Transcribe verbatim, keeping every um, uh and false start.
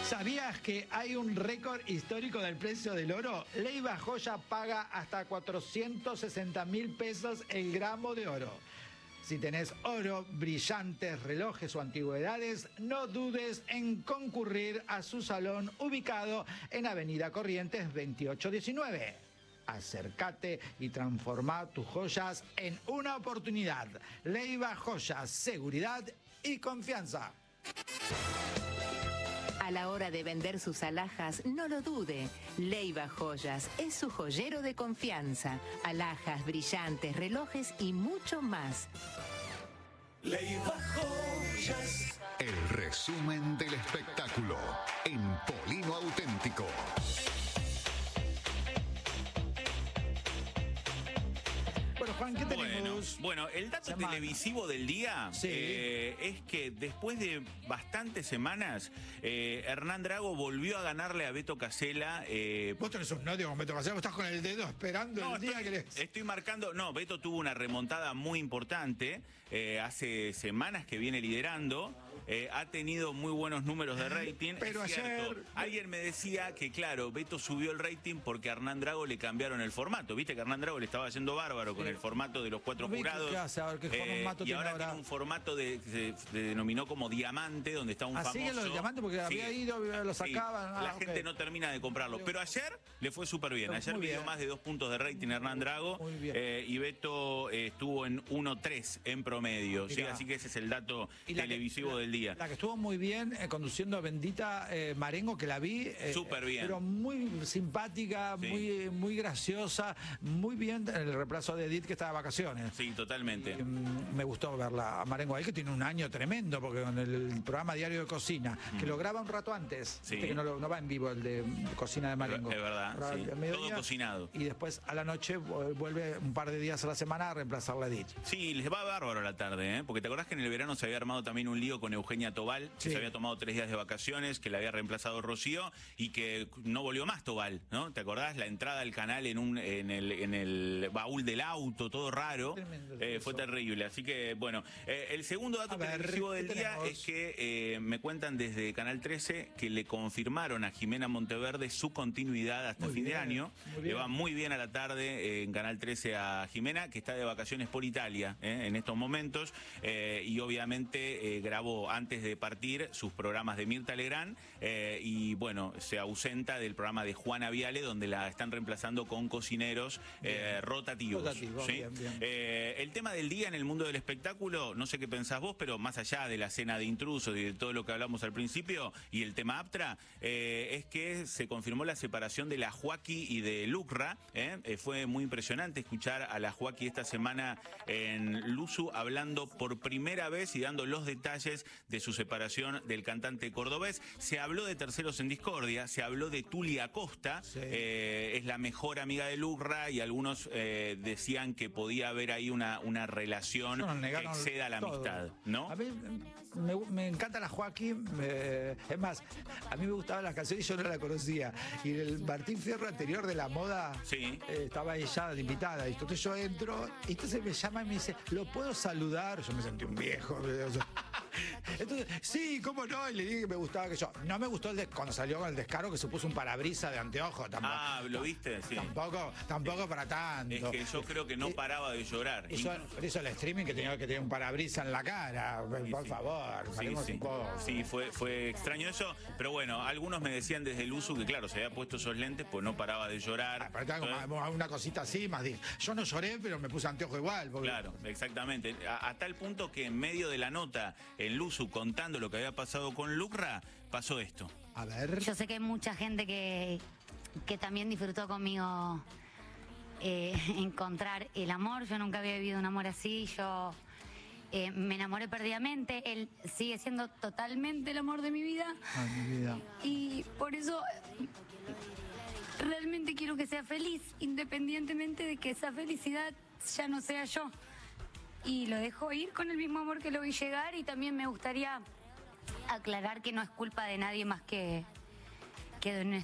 ¿Sabías que hay un récord histórico del precio del oro? Leiva Joya paga hasta cuatrocientos sesenta mil pesos el gramo de oro. Si tenés oro, brillantes, relojes o antigüedades, no dudes en concurrir a su salón ubicado en Avenida Corrientes veintiocho diecinueve. Acércate y transforma tus joyas en una oportunidad. Leiva Joyas, seguridad y confianza. A la hora de vender sus alhajas, no lo dude. Leiva Joyas es su joyero de confianza. Alhajas, brillantes, relojes y mucho más. Leiva Joyas. El resumen del espectáculo en Polino Auténtico. Bueno, Juan, ¿qué tenemos? Bueno, bueno, el dato Semana. televisivo del día Sí. eh, es que después de bastantes semanas, eh, Hernán Drago volvió a ganarle a Beto Casella. Eh, Vos tenés un novio con Beto Casella, vos estás con el dedo esperando No, el día estoy, que le... estoy marcando. No, Beto tuvo una remontada muy importante. Eh, hace semanas que viene liderando. Eh, ha tenido muy buenos números de rating. Pero es cierto. ayer- Alguien me decía que, claro, Beto subió el rating porque a Hernán Drago le cambiaron el formato. Viste que a Hernán Drago le estaba yendo bárbaro con Sí. el formato de los cuatro ¿Qué jurados. hace ahora? ¿Qué Eh, formato y tiene ahora ahora? tiene un formato de, que se, se denominó como diamante, donde está un Ah, famoso. sigue lo del diamante porque había ido, lo Sí. sacaban. Ah, La ok. gente no termina de comprarlo. Pero ayer le fue súper bien. Muy Ayer bien. midió más de dos puntos de rating Hernán Drago. Muy bien. eh, y Beto eh, estuvo en uno tres en promedio. ¿sí? Mirá. Así que ese es el dato Y la que- televisivo la- del día. La que estuvo muy bien eh, conduciendo Bendita eh, Marengo, que la vi. eh, Súper bien. Pero muy simpática, Sí. muy, muy graciosa, muy bien el reemplazo de Edith, que está de vacaciones. Sí, totalmente. Y, mm, me gustó verla a Marengo ahí, que tiene un año tremendo, porque con el programa diario de cocina, que lo graba un rato antes, Sí. viste que no, lo- no va en vivo el de cocina de Marengo. Es verdad, Graba sí. al mediodía, Todo cocinado. Y después a la noche vu- vuelve un par de días a la semana a reemplazar a Edith. Sí, les va bárbaro la tarde, ¿eh? Porque te acordás que en el verano se había armado también un lío con Eugenia Tobal, que Sí. se había tomado tres días de vacaciones, que la había reemplazado Rocío y que no volvió más Tobal, ¿no? ¿Te acordás? La entrada al canal en un en el, en el baúl del auto, todo raro. Tremendo Eh, eso. fue terrible. Así que, bueno, eh, el segundo dato A ver, televisivo del ¿qué día tenemos? es que eh, me cuentan desde Canal trece que le confirmaron a Jimena Monteverde su continuidad hasta Muy fin de bien, año. muy Le bien. va muy bien a la tarde eh, en Canal trece a Jimena, que está de vacaciones por Italia eh, en estos momentos, eh, y obviamente eh, grabó antes de partir sus programas de Mirta Legrand, eh, y bueno, se ausenta del programa de Juana Viale, donde la están reemplazando con cocineros eh, rotativos. Rotativos, ¿sí? bien, bien. Eh, el tema del día en el mundo del espectáculo, no sé qué pensás vos, pero más allá de la cena de intrusos y de todo lo que hablamos al principio, y el tema Aptra, eh, es que se confirmó la separación de la Joaquí y de Lucra. ¿eh? Eh, fue muy impresionante escuchar a la Joaquí esta semana en Luzu hablando por primera vez y dando los detalles de su separación del cantante cordobés. Se habló de Terceros en Discordia, se habló de Tulia Acosta, Sí. eh, es la mejor amiga de Lucra, y algunos eh, decían que podía haber ahí una, una relación No, nos que negaron exceda la todo. amistad, ¿no? A mí me, me encanta la Joaquín. eh, es más, a mí me gustaban las canciones y yo no la conocía. Y el Martín Fierro anterior de la moda Sí. eh, estaba ella de invitada. Y entonces yo entro, y entonces me llama y me dice, ¿lo puedo saludar? Yo me sentí un viejo. o sea, Entonces, sí, ¿cómo no? Y le dije que me gustaba que yo. No me gustó el de, cuando salió con el descaro que se puso un parabrisa de anteojo. Tampoco, Ah, ¿lo viste? Sí. tampoco, tampoco para tanto. Es que yo creo que no Y- paraba de llorar. Hizo, hizo el streaming que tenía que tener un parabrisa en la cara. Por sí. favor, Sí, paremos sí. un poco. Sí, fue, fue extraño eso, pero bueno, algunos me decían desde el uso que claro, se había puesto esos lentes, pues no paraba de llorar. Pero tengo Entonces, como una cosita así, más dije. Yo no lloré, pero me puse anteojo igual. Porque... Claro, exactamente. A, a tal punto que en medio de la nota, en Luzu contando lo que había pasado con Lucra, pasó esto. A ver. Yo sé que hay mucha gente que, que también disfrutó conmigo eh, encontrar el amor. Yo nunca había vivido un amor así. Yo eh, me enamoré perdidamente. Él sigue siendo totalmente el amor de mi vida. Ay, mi vida. Y por eso realmente quiero que sea feliz, independientemente de que esa felicidad ya no sea yo. Y lo dejo ir con el mismo amor que lo vi llegar, y también me gustaría aclarar que no es culpa de nadie más que, que de,